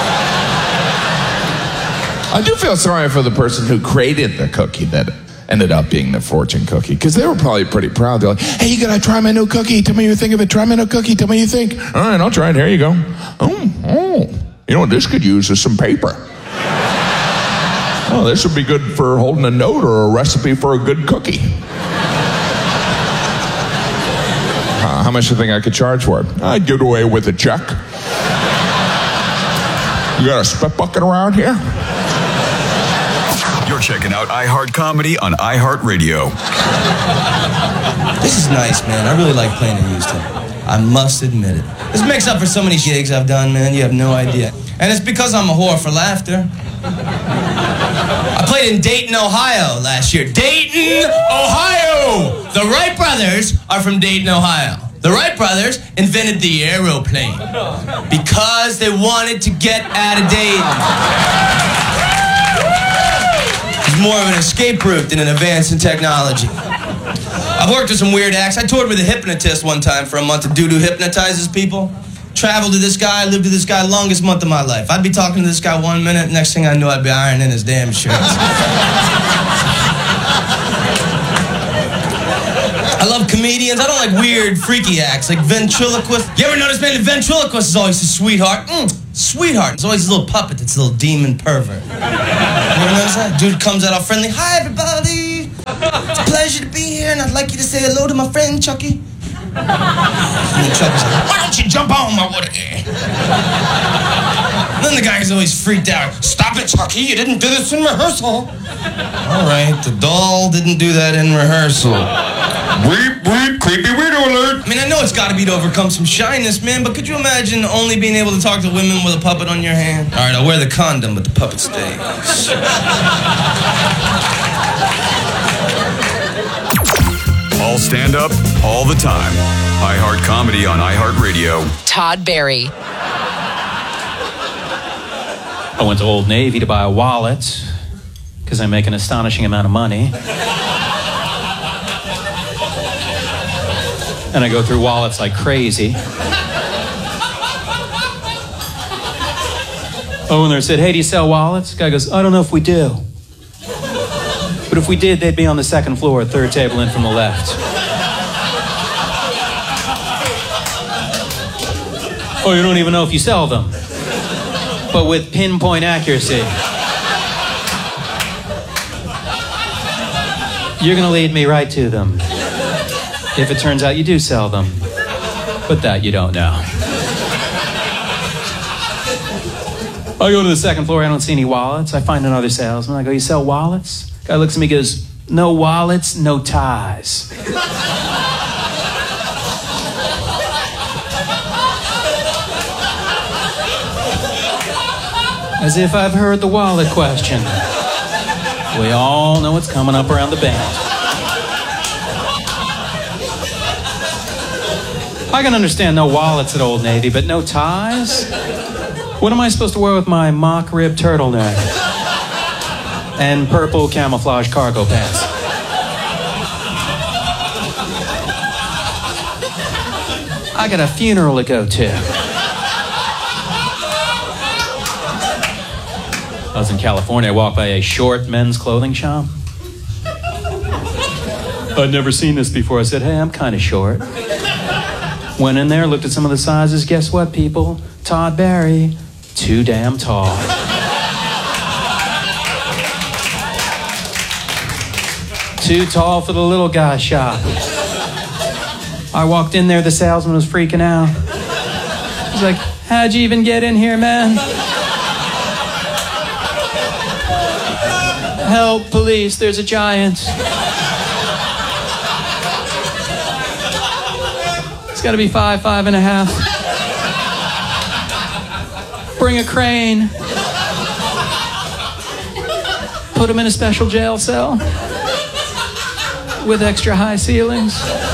I do feel sorry for the person who created the cookie that ended up being the fortune cookie, because they were probably pretty proud. They're like, hey, you gotta try my new cookie. Tell me what you think of it. Try my new cookie. Tell me what you think. All right, I'll try it. Here you go. Oh, oh. You know what this could use is some paper. Oh, this would be good for holding a note or a recipe for a good cookie. Uh, how much do you think I could charge for it? I'd give it away with a check. You got a spit bucket around here? You're checking out iHeart Comedy on iHeartRadio. This is nice, man. I really like playing in Houston. I must admit it. This makes up for so many gigs I've done, man. You have no idea. And it's because I'm a whore for laughter. I played in Dayton, Ohio last year. Dayton, Ohio! The Wright brothers are from Dayton, Ohio. The Wright brothers invented the aeroplane because they wanted to get out of Dayton. It's more of an escape route than an advance in technology. I've worked with some weird acts. I toured with a hypnotist one time for a month. Doo-doo hypnotizes people. Traveled to this guy, lived with this guy, longest month of my life. I'd be talking to this guy one minute, next thing I knew I'd be ironing his damn shirts. I love comedians. I don't like weird, freaky acts, like ventriloquists. You ever notice, man, the ventriloquist is always a sweetheart? Mm, sweetheart. It's always a little puppet that's a little demon pervert. You ever notice that? Dude comes out all friendly. Hi, everybody. It's a pleasure to be here, and I'd like you to say hello to my friend, Chucky. And then Chucky's like, why don't you jump on my water? And then the guy's always freaked out. Stop it, Chucky. You didn't do this in rehearsal. All right, the doll didn't do that in rehearsal. Bleep, bleep, creepy weirdo alert. I mean, I know it's got to be to overcome some shyness, man, but could you imagine only being able to talk to women with a puppet on your hand? All right, I'll wear the condom, but the puppet stays. All stand up, all the time. iHeart Comedy on iHeartRadio. Todd Barry. I went to Old Navy to buy a wallet because I make an astonishing amount of money. And I go through wallets like crazy. Owner said, hey, do you sell wallets? Guy goes, I don't know if we do. But if we did, they'd be on the second floor, third table in from the left. Oh, you don't even know if you sell them. But with pinpoint accuracy. You're going to lead me right to them. If it turns out you do sell them. But that you don't know. I go to the second floor, I don't see any wallets. I find another salesman. I go, you sell wallets? Guy looks at me and goes, no wallets, no ties. As if I've heard the wallet question. We all know what's coming up around the bend. I can understand no wallets at Old Navy, but no ties? What am I supposed to wear with my mock rib turtleneck? And purple camouflage cargo pants? I got a funeral to go to. I was in California. I walked by a short men's clothing shop. I'd never seen this before. I said, hey, I'm kind of short. Went in there, looked at some of the sizes. Guess what, people? Todd Barry, too damn tall. Too tall for the little guy shop. I walked in there, the salesman was freaking out. He's like, how'd you even get in here, man? Help, police, there's a giant. It's gotta be five, five and a half. Bring a crane. Put him in a special jail cell with extra high ceilings.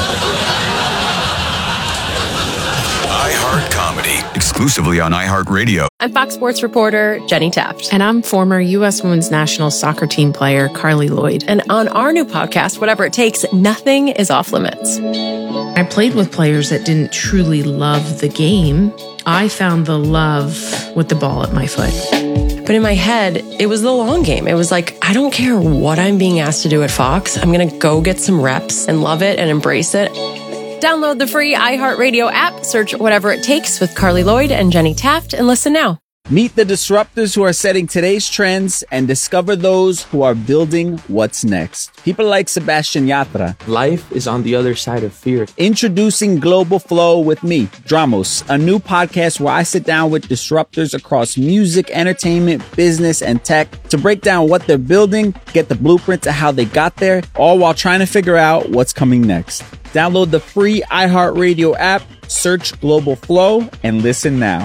iHeart Comedy, exclusively on iHeartRadio. I'm Fox Sports reporter Jenny Taft. And I'm former U S Women's National Soccer Team player Carly Lloyd. And on our new podcast, Whatever It Takes, nothing is off limits. I played with players that didn't truly love the game. I found the love with the ball at my foot. But in my head, it was the long game. It was like, I don't care what I'm being asked to do at Fox. I'm going to go get some reps and love it and embrace it. Download the free iHeartRadio app, search Whatever It Takes with Carly Lloyd and Jenny Taft, and listen now. Meet the disruptors who are setting today's trends and discover those who are building what's next. People like Sebastian Yatra. Life is on the other side of fear. Introducing Global Flow with me, Dramos, a new podcast where I sit down with disruptors across music, entertainment, business, and tech to break down what they're building, get the blueprint to how they got there, all while trying to figure out what's coming next. Download the free iHeartRadio app, search Global Flow, and listen now.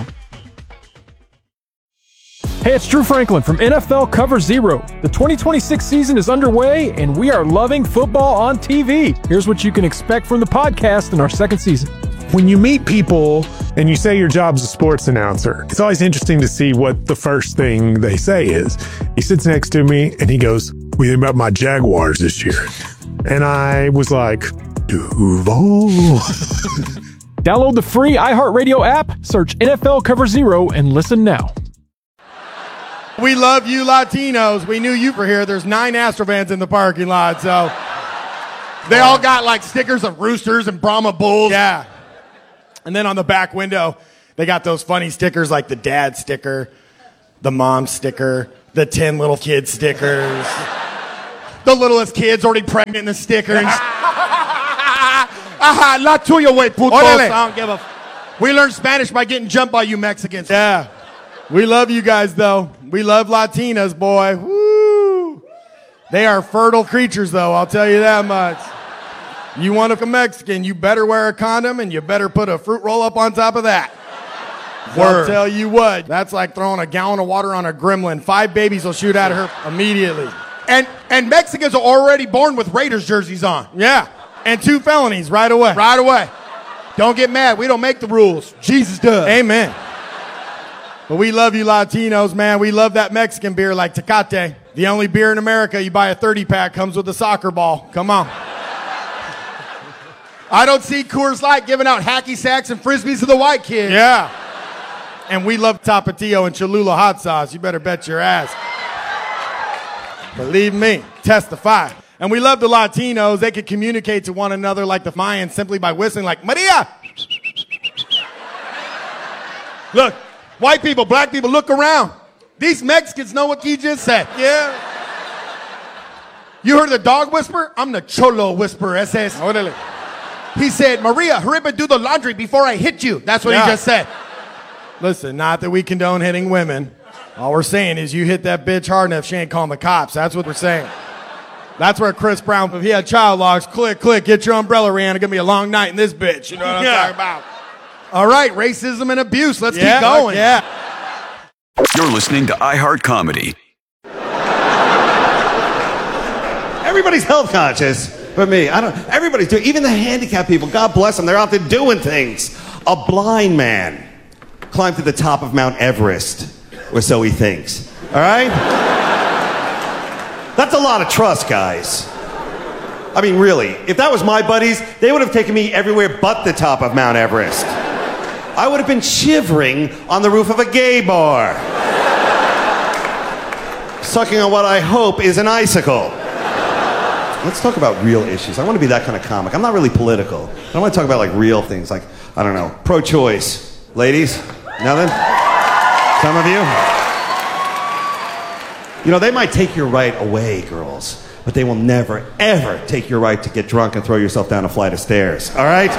Hey, it's Drew Franklin from N F L Cover Zero. The twenty twenty-six season is underway, and we are loving football on T V. Here's what you can expect from the podcast in our second season. When you meet people and you say your job's a sports announcer, it's always interesting to see what the first thing they say is. He sits next to me and he goes, "What do you think about my Jaguars this year?" And I was like, Duval. Download the free iHeartRadio app, search N F L Cover Zero, and listen now. We love you Latinos. We knew you were here. There's nine Astro fans in the parking lot, so they all got like stickers of roosters and Brahma bulls. Yeah. And then on the back window, they got those funny stickers like the dad sticker, the mom sticker, the ten little kid stickers, the littlest kid's already pregnant in the stickers. Aha, la tuya, wey, putos. I don't give a f- We learned Spanish by getting jumped by you Mexicans. Yeah. We love you guys, though. We love Latinas, boy. Woo! They are fertile creatures, though, I'll tell you that much. You want to be Mexican, you better wear a condom and you better put a fruit roll up on top of that. I'll tell you what, that's like throwing a gallon of water on a gremlin. Five babies will shoot at her immediately. And and Mexicans are already born with Raiders jerseys on. Yeah. And two felonies right away. Right away. Don't get mad. We don't make the rules. Jesus does. Amen. But we love you Latinos, man. We love that Mexican beer like Tecate. The only beer in America you buy a thirty pack comes with a soccer ball. Come on. I don't see Coors Light giving out hacky sacks and frisbees to the white kids. Yeah. And we love Tapatio and Cholula hot sauce. You better bet your ass. Believe me. Testify. And we love the Latinos. They can communicate to one another like the Mayans simply by whistling like, Maria! Look, white people, black people, look around. These Mexicans know what he just said. Yeah. You heard the dog whisper? I'm the Cholo whisperer. Ese es. Órale. He said, Maria, hurry up and do the laundry before I hit you. That's what yeah. he just said. Listen, not that we condone hitting women. All we're saying is you hit that bitch hard enough, she ain't calling the cops. That's what we're saying. That's where Chris Brown, if he had child locks, click, click, get your umbrella, Rihanna. It's going to be a long night in this bitch. You know what I'm yeah. talking about? All right, racism and abuse. Let's yeah, keep going. Yeah. You're listening to iHeart Comedy. Everybody's health conscious. But me, I don't. Everybody's doing. Even the handicapped people. God bless them. They're out there doing things. A blind man climbed to the top of Mount Everest, or so he thinks. All right. That's a lot of trust, guys. I mean, really. If that was my buddies, they would have taken me everywhere but the top of Mount Everest. I would have been shivering on the roof of a gay bar, sucking on what I hope is an icicle. Let's talk about real issues. I want to be that kind of comic. I'm not really political. I want to talk about like real things, like, I don't know, pro-choice. Ladies, nothing? Some of you? You know, they might take your right away, girls, but they will never, ever take your right to get drunk and throw yourself down a flight of stairs, all right?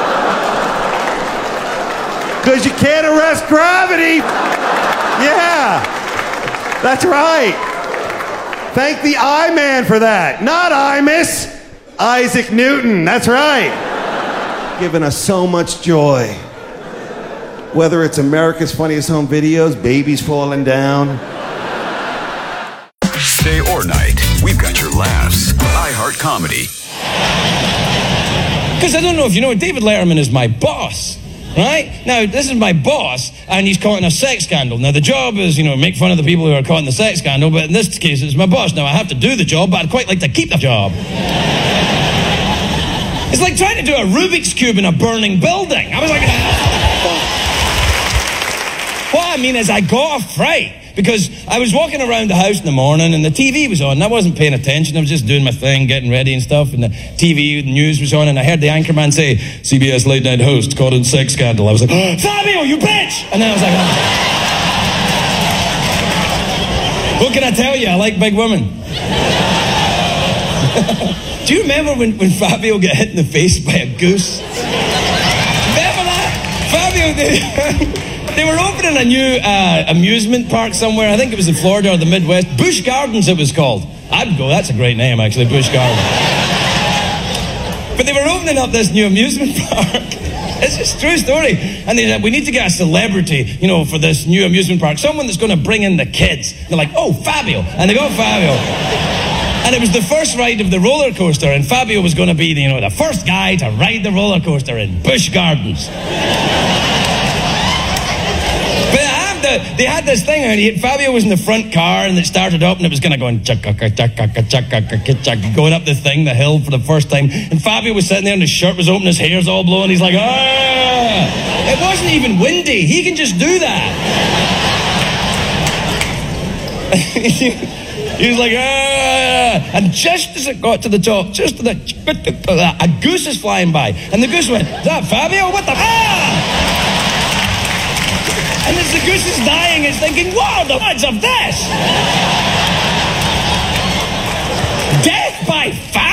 Because you can't arrest gravity. Yeah, that's right. Thank the I-Man for that. Not I, Miss Isaac Newton. That's right. Giving us so much joy. Whether it's America's Funniest Home Videos, babies falling down. Day or night, we've got your laughs. iHeart Comedy. Because I don't know if you know, David Letterman is my boss. Right? Now, this is my boss, and he's caught in a sex scandal. Now, the job is, you know, make fun of the people who are caught in the sex scandal, but in this case, it's my boss. Now, I have to do the job, but I'd quite like to keep the job. It's like trying to do a Rubik's Cube in a burning building. I was like... What I mean is I got a fright, because I was walking around the house in the morning, and the T V was on, and I wasn't paying attention. I was just doing my thing, getting ready and stuff, and the T V the news was on, and I heard the anchorman say, C B S late night host caught in sex scandal. I was like, oh, Fabio, you bitch! And then I was like, oh. What can I tell you? I like big women. Do you remember when, when Fabio got hit in the face by a goose? Remember that? Fabio did... They were opening a new uh, amusement park somewhere. I think it was in Florida or the Midwest. Busch Gardens, it was called. I'd go, that's a great name, actually, Busch Gardens. But they were opening up this new amusement park. It's just a true story. And they said, we need to get a celebrity, you know, for this new amusement park. Someone that's going to bring in the kids. They're like, oh, Fabio. And they go, Fabio. And it was the first ride of the roller coaster, and Fabio was going to be, you know, the first guy to ride the roller coaster in Busch Gardens. But I have the, they had this thing, and he, Fabio was in the front car, and it started up, and it was kind of going going up the thing, the hill for the first time. And Fabio was sitting there, and his shirt was open, his hair's all blowing. He's like, ah! It wasn't even windy. He can just do that. He was like, ah! And just as it got to the top, just to the, a goose is flying by, and the goose went, is that Fabio? What the? Ah! And as the goose is dying, it's thinking, what are the odds of this? Death by Fabio.